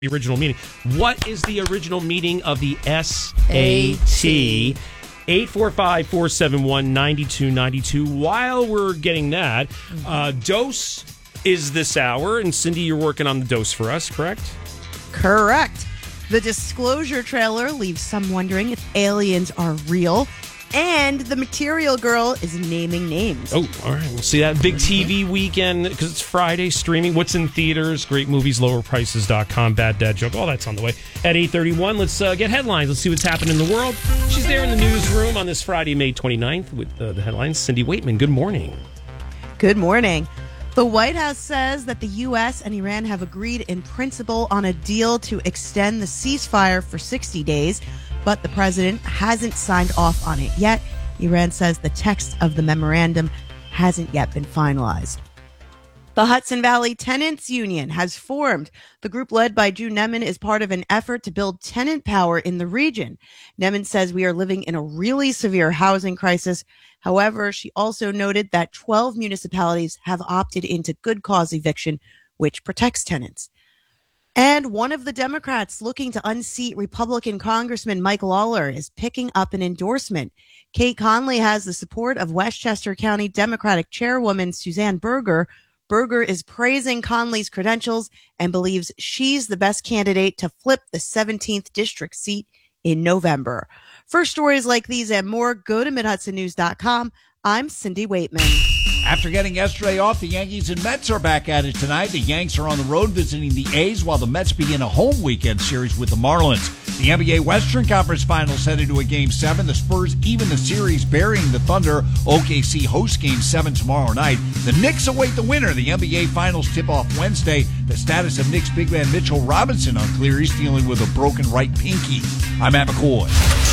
the original meaning. What is the original meaning of the SAT? 845-471-9292. While we're getting that, dose is this hour. And Cindy, you're working on the dose for us, correct? Correct. The Disclosure trailer leaves some wondering if aliens are real. And the Material Girl is naming names. Oh, all right. We'll see that. Big TV weekend because it's Friday streaming. What's in theaters? Great movies, lowerprices.com, Bad Dad Joke. All that's on the way. At 8:31, let's get headlines. Let's see what's happening in the world. She's there in the newsroom on this Friday, May 29th with the headlines. Cindy Waitman, good morning. Good morning. The White House says that the U.S. and Iran have agreed in principle on a deal to extend the ceasefire for 60 days. But the president hasn't signed off on it yet. Iran says the text of the memorandum hasn't yet been finalized. The Hudson Valley Tenants Union has formed. The group led by Drew Nemeth is part of an effort to build tenant power in the region. Nemeth says we are living in a really severe housing crisis. However, she also noted that 12 municipalities have opted into good cause eviction, which protects tenants. And one of the Democrats looking to unseat Republican Congressman Mike Lawler is picking up an endorsement. Kate Conley has the support of Westchester County Democratic Chairwoman Suzanne Berger. Berger is praising Conley's credentials and believes she's the best candidate to flip the 17th district seat in November. For stories like these and more, go to MidHudsonNews.com. I'm Cindy Waitman. After getting yesterday off, the Yankees and Mets are back at it tonight. The Yanks are on the road visiting the A's, while the Mets begin a home weekend series with the Marlins. The NBA Western Conference Finals headed to a Game 7. The Spurs even the series, burying the Thunder. OKC hosts Game 7 tomorrow night. The Knicks await the winner. The NBA Finals tip off Wednesday. The status of Knicks big man Mitchell Robinson unclear. He's dealing with a broken right pinky. I'm Matt McCoy.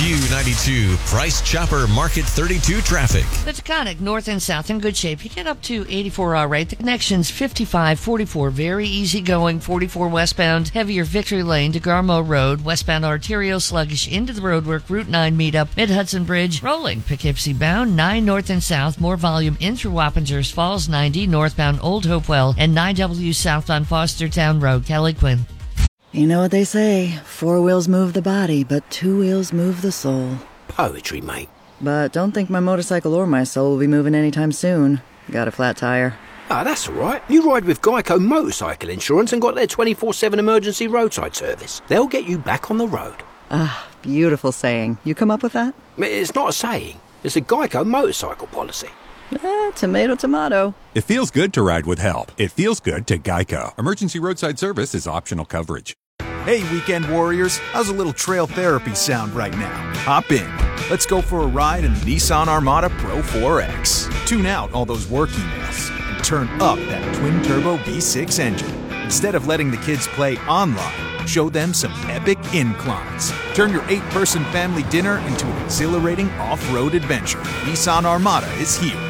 Q92 Price Chopper Market 32 traffic. The Taconic north and south in good shape. You get up to 84 rate. The connection's 55, 44, very easy going. 44 westbound, heavier Victory Lane to Garmo Road. Westbound arterial sluggish into the roadwork. Route 9 meetup. Mid-Hudson Bridge rolling. Poughkeepsie bound 9 north and south. More volume in through Wappingers Falls. 90 northbound Old Hopewell and 9W south on Fostertown Road. Kelly Quinn. You know what they say, 4 wheels move the body, but 2 wheels move the soul. Poetry, mate. But don't think my motorcycle or my soul will be moving anytime soon. Got a flat tire. Ah, that's all right. You ride with Geico Motorcycle Insurance and got their 24/7 emergency roadside service. They'll get you back on the road. Ah, beautiful saying. You come up with that? It's not a saying. It's a Geico motorcycle policy. Tomato, tomato. It feels good to ride with help. It feels good to Geico. Emergency roadside service is optional coverage. Hey, weekend warriors. How's a little trail therapy sound right now? Hop in. Let's go for a ride in the Nissan Armada Pro 4X. Tune out all those work emails and turn up that twin-turbo V6 engine. Instead of letting the kids play online, show them some epic inclines. Turn your 8-person family dinner into an exhilarating off-road adventure. Nissan Armada is here.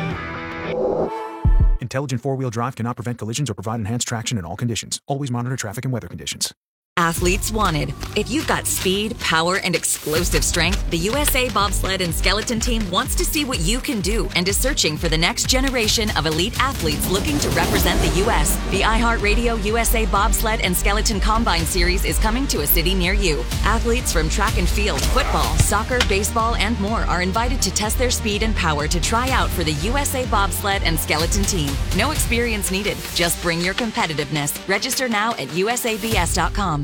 Intelligent four-wheel drive cannot prevent collisions or provide enhanced traction in all conditions. Always monitor traffic and weather conditions. Athletes wanted. If you've got speed, power, and explosive strength, the USA Bobsled and Skeleton Team wants to see what you can do and is searching for the next generation of elite athletes looking to represent the U.S. The iHeartRadio USA Bobsled and Skeleton Combine Series is coming to a city near you. Athletes from track and field, football, soccer, baseball, and more are invited to test their speed and power to try out for the USA Bobsled and Skeleton Team. No experience needed. Just bring your competitiveness. Register now at usabs.com.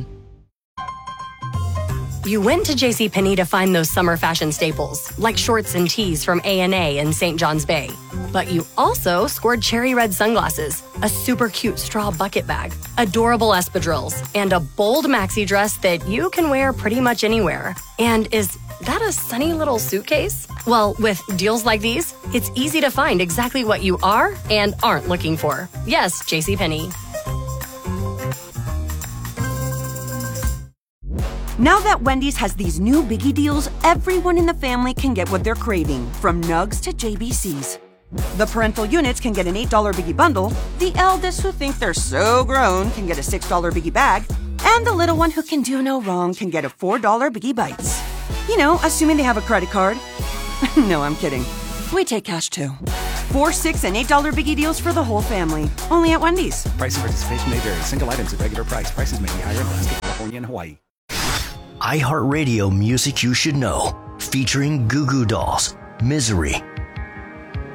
You went to JCPenney to find those summer fashion staples, like shorts and tees from A&A and St. John's Bay. But you also scored cherry red sunglasses, a super cute straw bucket bag, adorable espadrilles, and a bold maxi dress that you can wear pretty much anywhere. And is that a sunny little suitcase? Well, with deals like these, it's easy to find exactly what you are and aren't looking for. Yes, JCPenney. Now that Wendy's has these new biggie deals, everyone in the family can get what they're craving, from nugs to JBCs. The parental units can get an $8 biggie bundle, the eldest who think they're so grown can get a $6 biggie bag, and the little one who can do no wrong can get a $4 biggie bites. You know, assuming they have a credit card. No, I'm kidding. We take cash too. 4, $6, and $8 biggie deals for the whole family. Only at Wendy's. Price and participation may vary. Single items at regular price. Prices may be higher in Alaska, California, and Hawaii. iHeartRadio Music You Should Know, featuring Goo Goo Dolls, Misery,